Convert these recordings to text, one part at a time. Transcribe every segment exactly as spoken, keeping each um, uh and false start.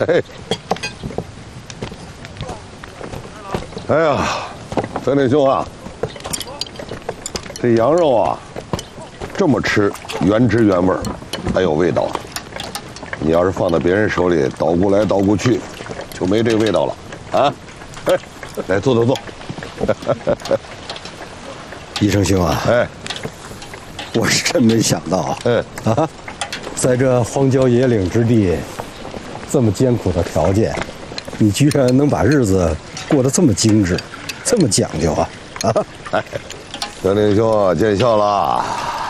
哎，哎呀，德林兄啊，这羊肉啊，这么吃原汁原味儿，还有味道。你要是放在别人手里捣鼓来捣鼓去，就没这味道了啊！哎，来坐坐坐。 医生兄啊， 哎， 我是真没想到， 哎啊，在这荒郊野岭之地，这么艰苦的条件，你居然能把日子过得这么精致，这么讲究啊！啊， 哎，德林兄见笑了。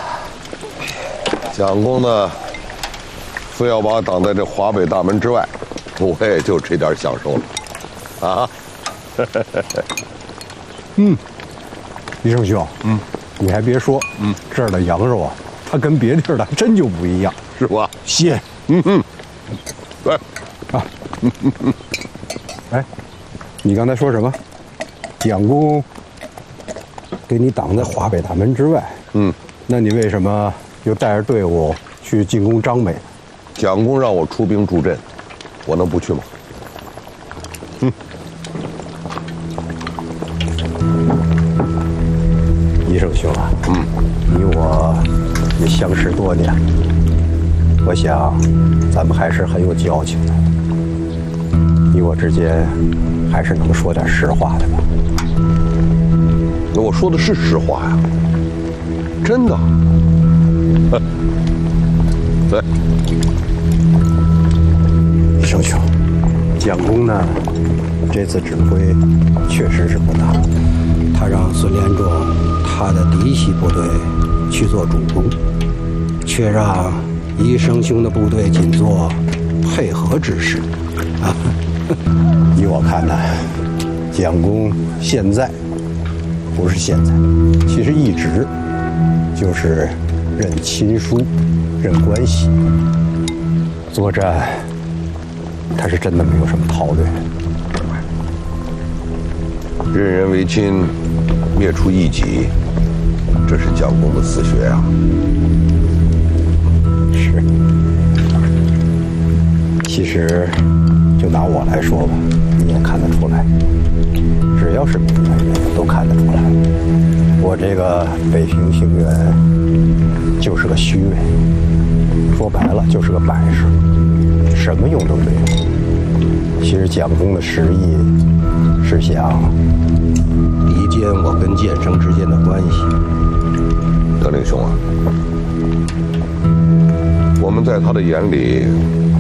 蒋公呢，非要把我挡在这华北大门之外，我也就这点享受了，啊！ 嗯，医生兄， 嗯， 你还别说，嗯，这儿的羊肉啊，它跟别地儿的还真就不一样， 是吧？ 鲜， 嗯嗯，来， 啊，哎，你刚才说什么？蒋公给你挡在华北大门之外， 嗯， 那你为什么又带着队伍去进攻张北？ 蒋公让我出兵助阵，我能不去吗？嗯。 医生兄啊，嗯，你我也相识多年，我想咱们还是很有交情的。你我之间还是能说点实话的吧？ 那我说的是实话呀，真的。对， 医生兄，蒋公呢，这次指挥确实是不大，他让孙连仲他的嫡系部队去做主攻，却让医生兄的部队仅做配合之事。啊，依我看呢，蒋公现在不是现在，其实一直就是认亲疏、认关系。作战，他是真的没有什么韬略。 任人唯亲，灭除异己，这是蒋公的私学啊。 是。其实，就拿我来说吧，你也看得出来，只要是明白人，都看得出来，我这个北平行辕就是个虚伪，说白了就是个摆设，什么用都没有。其实蒋公的实意是想离间我跟建生之间的关系。 德林兄啊，我们在他的眼里